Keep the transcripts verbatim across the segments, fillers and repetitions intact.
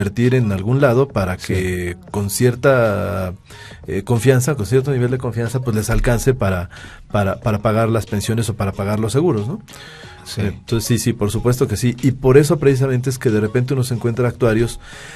invertir en algún lado para que sí. con cierta eh, confianza, con cierto nivel de confianza, pues les alcance para, para, para pagar las pensiones o para pagar los seguros, ¿no? Sí. Entonces sí, sí, por supuesto que sí. Y por eso precisamente es que de repente uno se encuentra actuarios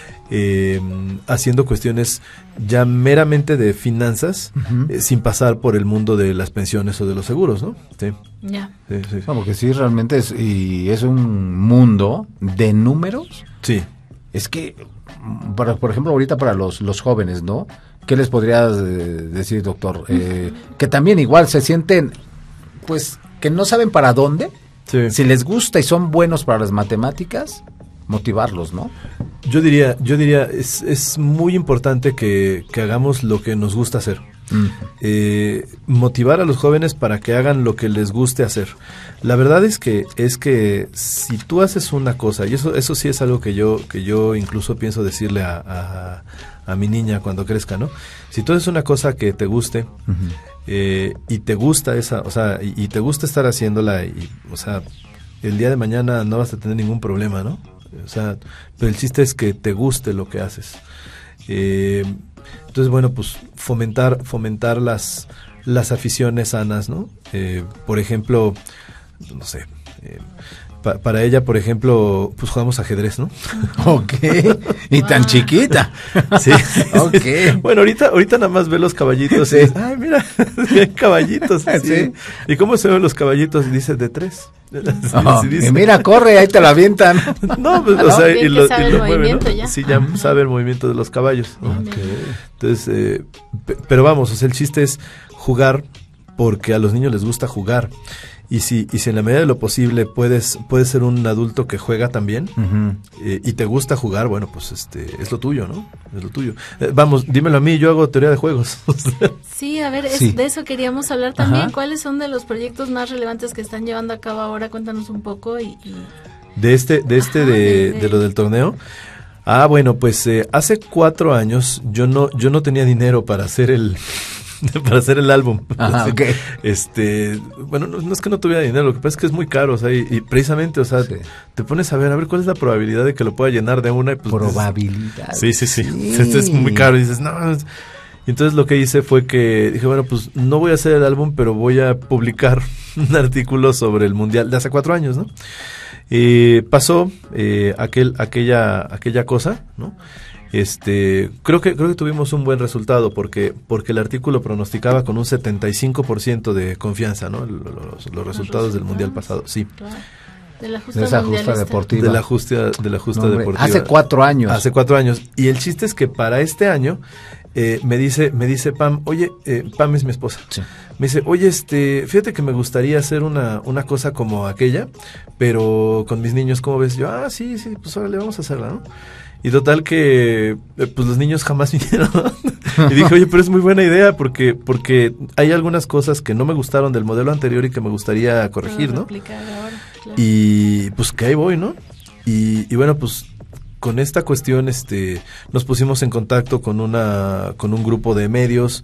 eh, haciendo cuestiones ya meramente de finanzas, uh-huh. eh, sin pasar por el mundo de las pensiones o de los seguros, ¿no? Sí. Ya. Yeah. Sí, sí. No, porque sí, realmente es, y es un mundo de números. Sí. Es que, para, por ejemplo, ahorita para los, los jóvenes, ¿no? ¿Qué les podrías eh, decir, doctor? Eh, que también igual se sienten, pues, que no saben para dónde. Sí. Si les gusta y son buenos para las matemáticas, motivarlos, ¿no? Yo diría, yo diría, es, es muy importante que, que hagamos lo que nos gusta hacer. Mm. Eh, motivar a los jóvenes para que hagan lo que les guste hacer. La verdad es que es que si tú haces una cosa, y eso eso sí es algo que yo que yo incluso pienso decirle a, a, a mi niña cuando crezca, ¿no? Si tú haces una cosa que te guste, uh-huh. eh, y te gusta esa, o sea, y, y te gusta estar haciéndola, y, o sea, el día de mañana no vas a tener ningún problema, ¿no? O sea, pero el chiste es que te guste lo que haces. Eh, entonces, bueno, pues fomentar fomentar las las aficiones sanas, ¿no? Eh, por ejemplo, no sé, eh, pa, para ella, por ejemplo, pues jugamos ajedrez, ¿no? Ok, y wow. tan chiquita. Sí. Ok. Bueno, ahorita ahorita nada más ve los caballitos. Sí. Y, ay, mira, hay caballitos. Sí. Sí. ¿Y cómo se ven los caballitos? Dice de tres. Oh, y mira, corre, ahí te la avientan. No, pues, ¿no? O sea, y lo, y lo mueve, ¿no? Ya. Sí, ya uh-huh. sabe el movimiento de los caballos, ¿no? Okay. Entonces, eh, p- pero vamos, o sea, el chiste es jugar porque a los niños les gusta jugar. Y si y si en la medida de lo posible puedes puedes ser un adulto que juega también, uh-huh. eh, y te gusta jugar, bueno, pues este es lo tuyo, ¿no? Es lo tuyo. Eh, vamos, dímelo a mí, yo hago teoría de juegos. Sí, a ver, es, sí. de eso queríamos hablar también. Ajá. ¿Cuáles son de los proyectos más relevantes que están llevando a cabo ahora? Cuéntanos un poco. y, y... De este de este Ajá, de, de, de... de lo del torneo. Ah, bueno, pues eh, hace cuatro años yo no yo no tenía dinero para hacer el para hacer el álbum. Ajá, okay. Este, bueno, no, no es que no tuviera dinero, lo que pasa es que es muy caro, o sea, y, y precisamente, o sea, sí. te pones a ver, a ver cuál es la probabilidad de que lo pueda llenar de una y pues probabilidad. Sí, sí, sí. sí. Este es muy caro y dices, no. Y entonces lo que hice fue que dije, bueno, pues no voy a hacer el álbum, pero voy a publicar un artículo sobre el mundial de hace cuatro años, ¿no? Y pasó eh, aquel aquella aquella cosa, ¿no? Este, creo que creo que tuvimos un buen resultado porque porque el artículo pronosticaba con un setenta y cinco por ciento de confianza, ¿no? Los, los, los resultados del mundial pasado, sí. Claro. De la justa, de esa justa deportiva. De la justa, de la justa no, hombre, deportiva. Hace cuatro años. Hace cuatro años. Y el chiste es que para este año eh, me dice me dice Pam, oye, eh, Pam es mi esposa. Sí. Me dice, oye, este, fíjate que me gustaría hacer una una cosa como aquella, pero con mis niños, ¿cómo ves? Yo, ah, sí, sí, pues órale, vamos a hacerla, ¿no? Y total que pues los niños jamás vinieron. Y dije, oye, pero es muy buena idea porque porque hay algunas cosas que no me gustaron del modelo anterior y que me gustaría corregir, ¿no? Ahora, claro. Y pues que ahí voy, ¿no? Y, y bueno, pues con esta cuestión este nos pusimos en contacto con una con un grupo de medios,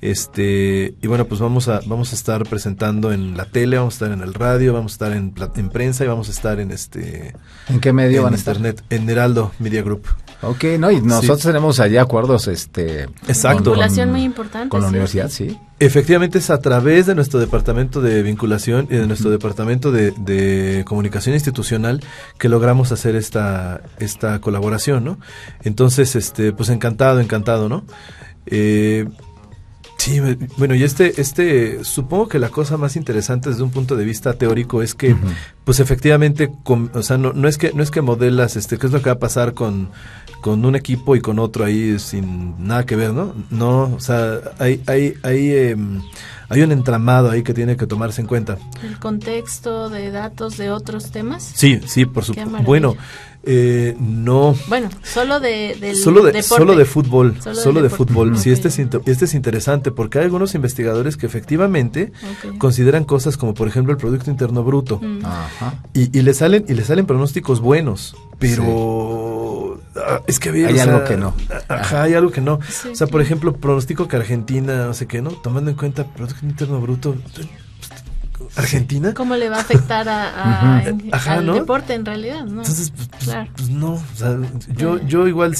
este y bueno, pues vamos a vamos a estar presentando en la tele, vamos a estar en el radio, vamos a estar en, en prensa y vamos a estar en este ¿En qué medio en van a internet, estar? En Heraldo Media Group. Ok, no, y nosotros sí. tenemos allí acuerdos, este... Exacto. Vinculación muy importante. Con la sí, universidad, sí. sí. Efectivamente es a través de nuestro departamento de vinculación y de nuestro uh-huh. departamento de, de comunicación institucional que logramos hacer esta esta colaboración, ¿no? Entonces, este, pues encantado, encantado, ¿no? Eh, sí, bueno, y este, este, supongo que la cosa más interesante desde un punto de vista teórico es que, uh-huh. pues efectivamente, com, o sea, no, no es que, no es que modelas, este, qué es lo que va a pasar con, con un equipo y con otro ahí sin nada que ver, ¿no? No, o sea, hay, hay, hay, eh, hay un entramado ahí que tiene que tomarse en cuenta. ¿El contexto de datos de otros temas? Sí, sí, por supuesto. Bueno, eh, no. Bueno, solo de del solo de deporte. Solo de fútbol, solo, solo de, de fútbol. Uh-huh. Sí, este es inter, este es interesante porque hay algunos investigadores que efectivamente okay. consideran cosas como por ejemplo el Producto Interno Bruto. Uh-huh. Ajá. Y, y le salen y le salen pronósticos buenos, pero sí. ah, es que había, hay o sea, algo que no. Ajá, hay algo que no. Sí, o sea, sí. por ejemplo, pronóstico que Argentina, no sé qué, ¿no? Tomando en cuenta Producto Interno Bruto. Argentina. ¿Cómo le va a afectar a, a, en, Ajá, al ¿no? deporte en realidad? ¿no? Entonces, pues, claro. pues no, o sea, yo, yo igual